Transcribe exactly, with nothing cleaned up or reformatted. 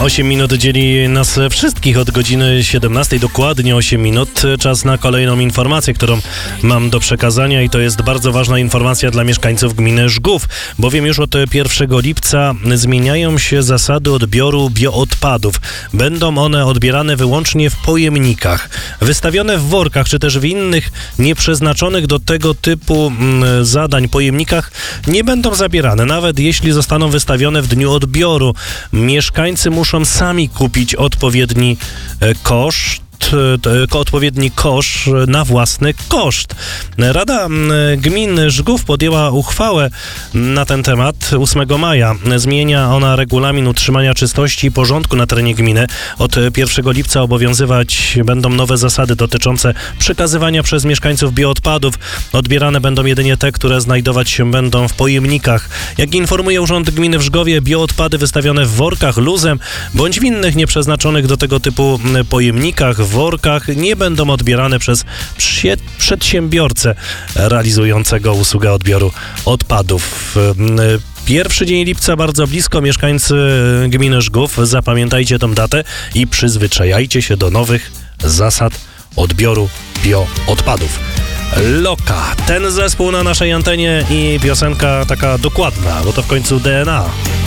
osiem minut dzieli nas wszystkich od godziny siedemnastej, dokładnie osiem minut. Czas na kolejną informację, którą mam do przekazania i to jest bardzo ważna informacja dla mieszkańców gminy Żgów, bowiem już od pierwszego lipca zmieniają się zasady odbioru bioodpadów. Będą one odbierane wyłącznie w pojemnikach. Wystawione w workach, czy też w innych nieprzeznaczonych do tego typu mm, zadań pojemnikach nie będą zabierane, nawet jeśli zostaną wystawione w dniu odbioru. Mieszkańcy muszą sami kupić odpowiedni koszt, odpowiedni kosz na własny koszt. Rada Gmin Żgów podjęła uchwałę na ten temat ósmego maja. Zmienia ona regulamin utrzymania czystości i porządku na terenie gminy. Od pierwszego lipca obowiązywać będą nowe zasady dotyczące przekazywania przez mieszkańców bioodpadów. Odbierane będą jedynie te, które znajdować się będą w pojemnikach. Jak informuje Urząd Gminy w Żgowie, bioodpady wystawione w workach luzem bądź w innych nieprzeznaczonych do tego typu pojemnikach, w workach nie będą odbierane przez przedsiębiorcę realizującego usługę odbioru odpadów. Pierwszy dzień lipca bardzo blisko. Mieszkańcy gminy Żgów, zapamiętajcie tą datę i przyzwyczajajcie się do nowych zasad odbioru bioodpadów. Loka, ten zespół na naszej antenie i piosenka taka dokładna, bo to w końcu D N A.